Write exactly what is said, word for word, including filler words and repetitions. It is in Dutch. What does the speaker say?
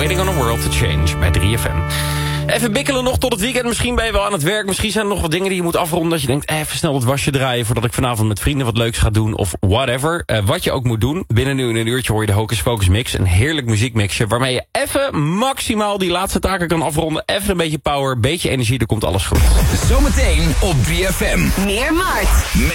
Waiting on a World to Change bij drie F M. Even bikkelen nog tot het weekend. Misschien ben je wel aan het werk. Misschien zijn er nog wat dingen die je moet afronden. Dat je denkt, even snel het wasje draaien voordat ik vanavond met vrienden wat leuks ga doen. Of whatever. Uh, wat je ook moet doen. Binnen nu in een uurtje hoor je de Hocus Pocus mix. Een heerlijk muziekmixje waarmee je even maximaal die laatste taken kan afronden. Even een beetje power, een beetje energie. Er komt alles goed. Zometeen op drie F M. Meer Mart.